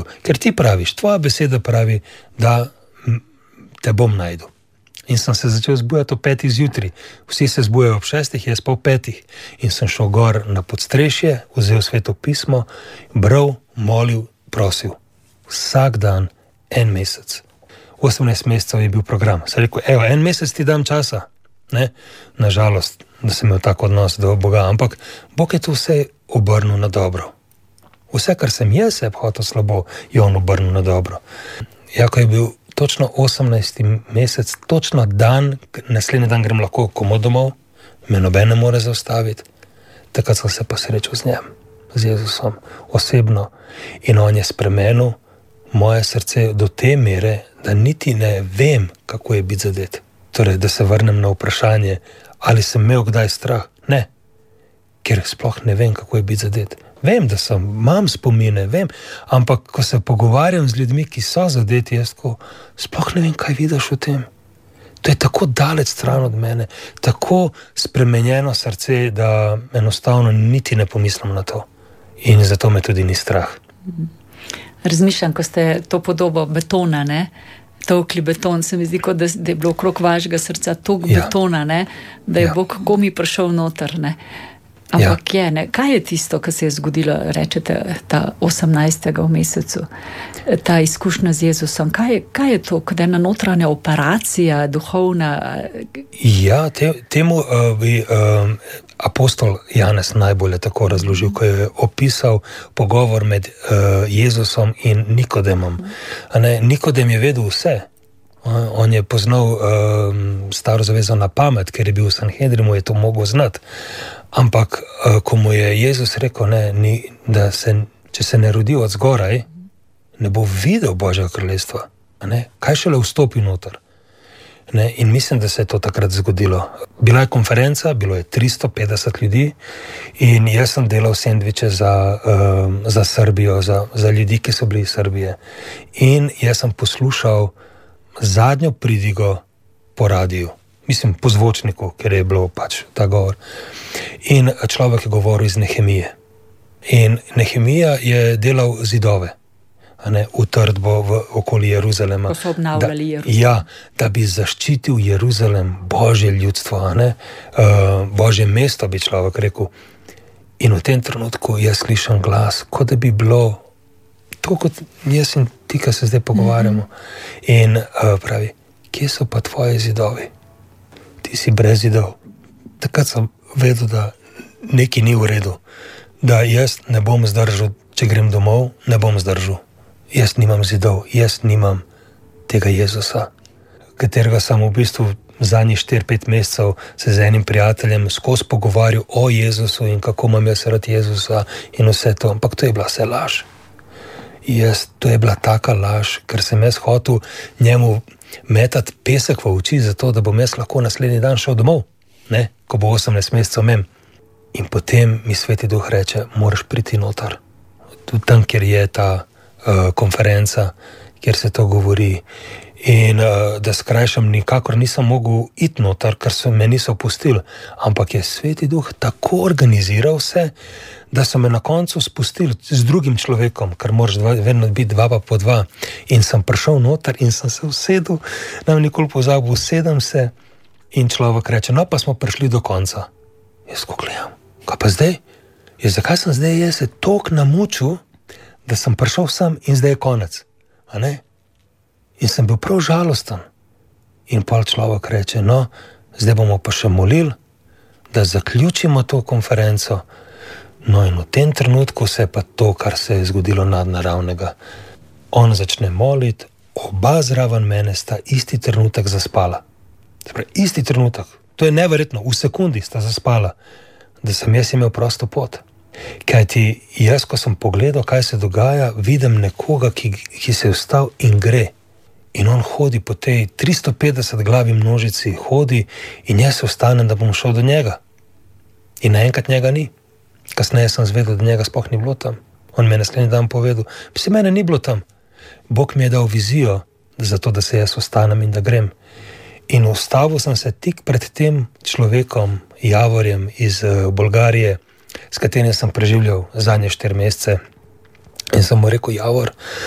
ker ti praviš, tvoja beseda pravi, da te bom najdel. In sem se začel zbujati ob 5 zjutraj. Vsi se zbujajo ob 6, jaz pa ob 5. In sem šel gor na podstrešje, vzel Sveto pismo, bral, molil, prosil. Vsak dan, 1 mesec. 18 mesecev je bil program. Sem rekel, 1 mesec ti dam časa. Ne? Nažalost, da sem imel tak odnos do Boga, ampak Bog je to vse obrnil na dobro. Vse, kar sem jaz hotel slabo, je on obrnil na dobro. Jako je bil točno 18. mesec, točno dan, naslednji dan grem lahko komu domov, me noben ne more zaustaviti. Takrat sem se pa srečal z njem, z Jezusom, osebno. In on je spremenil moje srce do te mere, da niti ne vem, kako je biti zadet. Torej, da se vrnem na vprašanje, ali sem imel kdaj strah. Ne, ker sploh ne vem, kako je biti zadet. Vem, da imam spomine, vem, ampak ko se pogovarjam z ljudmi, ki so zadeti, jaz sploh ne vem, kaj vidiš v tem. To je tako daleč stran od mene, tako spremenjeno srce, da enostavno niti ne pomislim na to. In zato me tudi ni strah. Razmišljam, ko ste to podobo betona, ne? Tolkli beton, se mi zdi, kot da je bilo okrog vašega srca toliko betona, ne? Da je Bog komi prišel noter, ne? Ampak ne. Kaj je tisto, kar se je zgodilo, rečete, ta 18. v mesecu, ta izkušnja z Jezusom? Kaj je to, kot ena notranja operacija, duhovna? Ja, temu bi apostol Janez najbolje tako razložil, ko je opisal pogovor med Jezusom in Nikodemom. Nikodem je vedel vse. On je poznal staro zavezo na pamet, ker je bil v Sanhedrimu, je to mogel znati. Ampak, ko mu je Jezus rekel, da če se ne rodi od zgoraj, ne bo videl Božjega kraljestva. Kaj šele vstopi noter? In mislim, da se je to takrat zgodilo. Bila je konferenca, bilo je 350 ljudi in jaz sem delal sendviče za Srbijo, za ljudi, ki so bili iz Srbije. In jaz sem poslušal zadnjo pridigo po radiju. Mislim, po zvočniku, ker je bilo pač ta govor. In človek je govoril iz Nehemije. In Nehemija je delal zidove, utrdbo v okoli Jeruzalema. Ko so obnavljali Jeruzalem. Da bi zaščitil Jeruzalem, Božje ljudstvo, Božje mesto, bi človek rekel. In v tem trenutku jaz slišam glas, kot da bi bilo to, kot jaz in ti, ki se zdaj pogovarjamo. In pravi, kje so pa tvoji zidovi? Ti si brez zidov. Takrat sem vedel, da nekaj ni v redu. Da jaz ne bom zdržal, če grem domov, ne bom zdržal. Jaz nimam zidov, jaz nimam tega Jezusa, katerega sem v bistvu zadnjih 4-5 mesecev se z enim prijateljem skozi pogovarjal o Jezusu in kako imam jaz rad Jezusa in vse to. Ampak to je bila vse laž. To je bila taka laž, ker sem jaz hotel njemu metati pesek v oči, zato da bom jaz lahko naslednji dan šel domov, ko bo 18 mesecev imel. In potem mi Sveti Duh reče, moraš priti noter. Tudi tam, kjer je ta konferenca, kjer se to govori. In da skrajšam, nikakor nisem mogel iti noter, ker me niso pustili. Ampak je Sveti Duh tako organiziral vse, da so me na koncu spustili z drugim človekom, ker moraš vedno biti 2 pa po 2. In sem prišel noter in sem se usedel, nam nikoli pozabil, usedem se in človek reče, no pa smo prišli do konca. Jaz ko gledam, kaj pa zdaj? Zakaj sem zdaj jaz se toliko namučil, da sem prišel sem in zdaj je konec? In sem bil prav žalosten. In pol človek reče, no, zdaj bomo pa še molili, da zaključimo to konferenco. No in v tem trenutku se je pa to, kar se je zgodilo nadnaravnega. On začne moliti, oba zraven mene sta isti trenutek zaspala. Isti trenutek. To je neverjetno, v sekundi sta zaspala, da sem jaz imel prosto pot. Kajti jaz, ko sem pogledal, kaj se dogaja, vidim nekoga, ki se je vstal in gre. In on hodi po tej 350 glavi množici, hodi in jaz se vstanem, da bom šel do njega. In naenkrat njega ni. Kasneje sem zvedel, da njega sploh ni bilo tam. On mi je naslednji dan povedal, mene ni bilo tam. Bog mi je dal vizijo, zato da se jaz vstanem in da grem. In ustavil sem se tik pred tem človekom, Javorjem iz Bolgarije, s katerim sem preživljal zadnje 4 mesece. In sem mu rekel, Javor,